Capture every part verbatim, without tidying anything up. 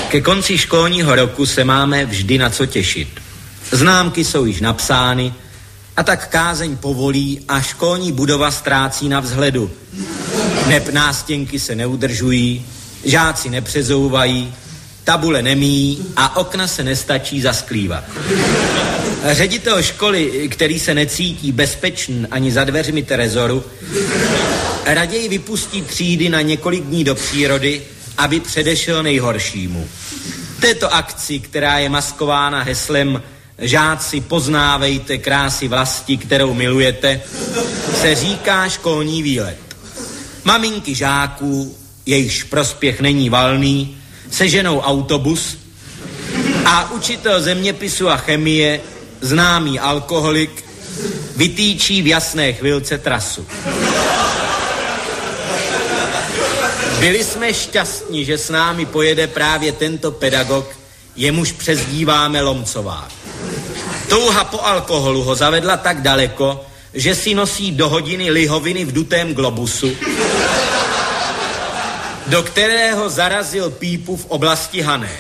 Ke konci školního roku se máme vždy na co těšit. Známky jsou již napsány a tak kázeň povolí a školní budova ztrácí na vzhledu. Neb nástěnky se neudržují, žáci nepřezouvají, tabule nemíjí a okna se nestačí zasklívat. Ředitel školy, který se necítí bezpečný ani za dveřmi trezoru, raději vypustí třídy na několik dní do přírody, aby předešel nejhoršímu. Této akci, která je maskována heslem Žáci, poznávejte krásy vlasti, kterou milujete, se říká školní výlet. Maminky žáků, jejichž prospěch není valný, seženou autobus a učitel zeměpisu a chemie, známý alkoholik, vytýčí v jasné chvilce trasu. Byli jsme šťastní, že s námi pojede právě tento pedagog, jemuž přezdíváme Lomcovák. Touha po alkoholu ho zavedla tak daleko, že si nosí do hodiny lihoviny v dutém globusu, do kterého zarazil pípu v oblasti Hané.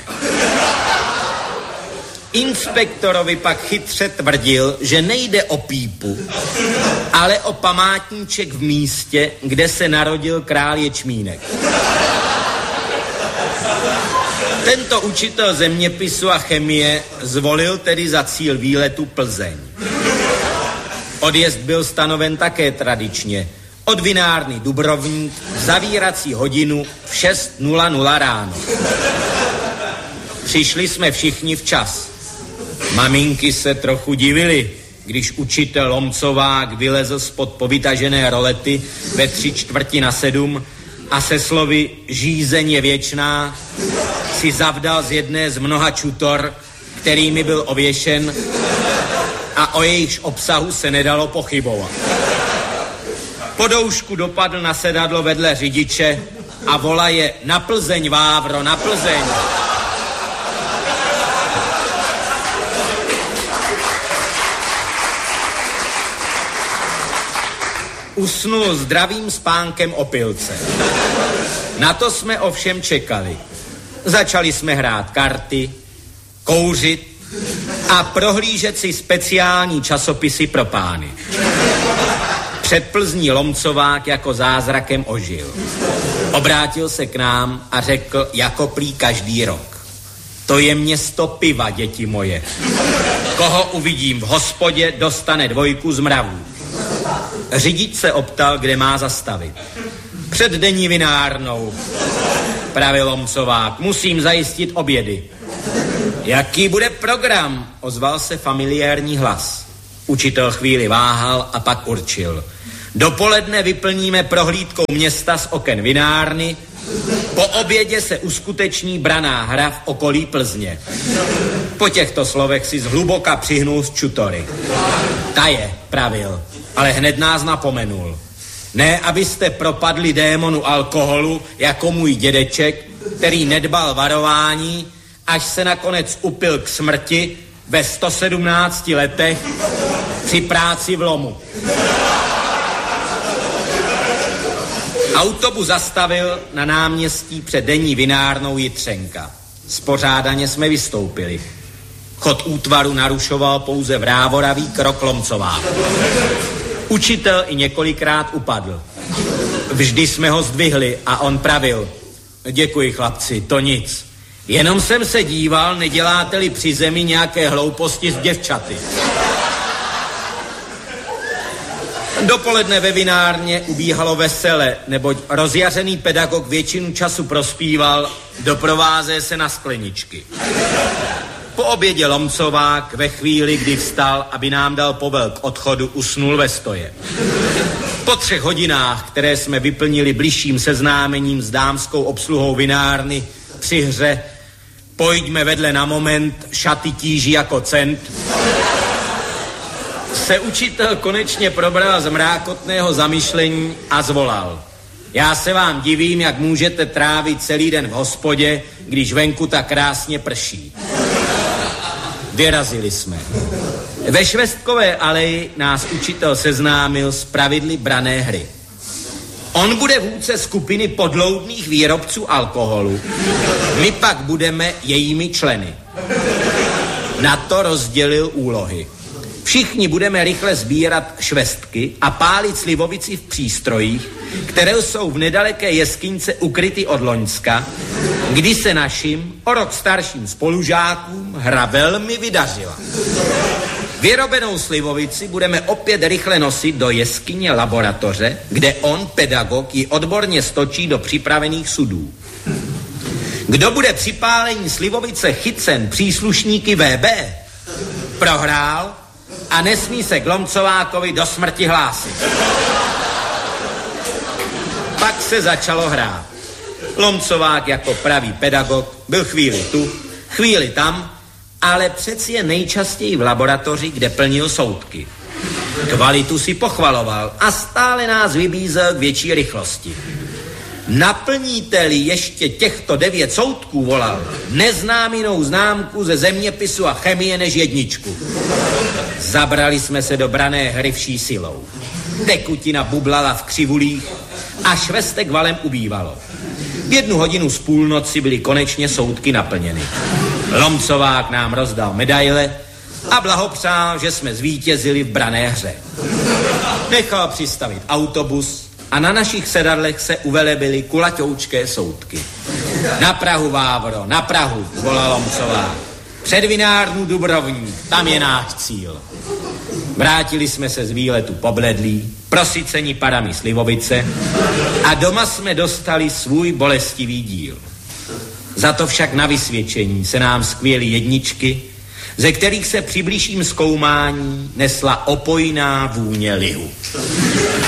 Inspektorovi pak chytře tvrdil, že nejde o pípu, ale o památníček v místě, kde se narodil král ječmínek. Tento učitel zeměpisu a chemie zvolil tedy za cíl výletu Plzeň. Odjezd byl stanoven také tradičně. Od vinárny Dubrovník v zavírací hodinu v šest nula nula ráno. Přišli jsme všichni včas. Maminky se trochu divily, když učitel Lomcovák vylezl spod povytažené rolety ve tři čtvrti na sedm a se slovy žízeň je věčná si zavdal z jedné z mnoha čutor, kterými byl ověšen a o jejichž obsahu se nedalo pochybovat. Po doušku dopadl na sedadlo vedle řidiče a volaje na Plzeň, Vávro, na Plzeň. Usnul zdravým spánkem opilce. Na to jsme ovšem čekali. Začali jsme hrát karty, kouřit a prohlížet si speciální časopisy pro pány. Před Plzní Lomcovák jako zázrakem ožil. Obrátil se k nám a řekl jako prý každý rok. To je město piva, děti moje. Koho uvidím v hospodě, dostane dvojku z mravů. Řidič se optal, kde má zastavit. Před denní vinárnou, pravil Lomcovák, musím zajistit obědy. Jaký bude program? Ozval se familiární hlas. Učitel chvíli váhal a pak určil. Dopoledne vyplníme prohlídkou města z oken vinárny, po obědě se uskuteční branná hra v okolí Plzně. Po těchto slovech si zhluboka přihnul z čutory. Ta je, pravil, ale hned nás napomenul. Ne, abyste propadli démonu alkoholu jako můj dědeček, který nedbal varování, až se nakonec upil k smrti ve sto sedmnácti letech při práci v lomu. Autobus zastavil na náměstí před denní vinárnou Jitřenka. Spořádaně jsme vystoupili. Chod útvaru narušoval pouze vrávoravý krok Lomcová. Učitel i několikrát upadl. Vždy jsme ho zdvihli a on pravil. Děkuji, chlapci, to nic. Jenom jsem se díval, neděláte-li při zemi nějaké hlouposti s děvčaty. Dopoledne ve vinárně ubíhalo vesele, neboť rozjařený pedagog většinu času prospíval, doprováze se na skleničky. Po obědě Lomcovák ve chvíli, kdy vstal, aby nám dal povel k odchodu, usnul ve stoje. Po třech hodinách, které jsme vyplnili bližším seznámením s dámskou obsluhou vinárny při hře Pojďme vedle na moment, šaty tíží jako cent, se učitel konečně probral z mrákotného zamyšlení a zvolal. Já se vám divím, jak můžete trávit celý den v hospodě, když venku tak krásně prší. Vyrazili jsme. Ve Švestkové aleji nás učitel seznámil s pravidly branné hry. On bude vůdce skupiny podloudných výrobců alkoholu. My pak budeme jejími členy. Na to rozdělil úlohy. Všichni budeme rychle sbírat švestky a pálit slivovici v přístrojích, které jsou v nedaleké jeskyňce ukryty od loňska, kdy se našim o rok starším spolužákům hra velmi vydařila. Vyrobenou slivovici budeme opět rychle nosit do jeskyně laboratoře, kde on, pedagog, ji odborně stočí do připravených sudů. Kdo bude při pálení slivovice chycen příslušníky V B, prohrál a nesmí se k Lomcovákovi do smrti hlásit. Pak se začalo hrát. Lomcovák jako pravý pedagog byl chvíli tu, chvíli tam, ale přeci je nejčastěji v laboratoři, kde plnil soudky. Kvalitu si pochvaloval a stále nás vybízel k větší rychlosti. Naplníte-li ještě těchto devět soudků, volal, neznám jinou známku ze zeměpisu a chemie než jedničku. Zabrali jsme se do brané hry vší silou. Tekutina bublala v křivulích a švestek valem ubývalo. V jednu hodinu z půlnoci byly konečně soudky naplněny. Lomcovák nám rozdal medaile a blahopřál, že jsme zvítězili v brané hře. Nechal přistavit autobus a na našich sedadlech se uvelebily kulatoučké soudky. Na Prahu, Vávro, na Prahu, volal Lomcovák. Před vinárnu Dubrovník, tam je náš cíl. Vrátili jsme se z výletu pobledlí, prosyceni parami slivovice a doma jsme dostali svůj bolestivý díl. Za to však na vysvědčení se nám skvěly jedničky, ze kterých se při bližším zkoumání nesla opojná vůně lihu.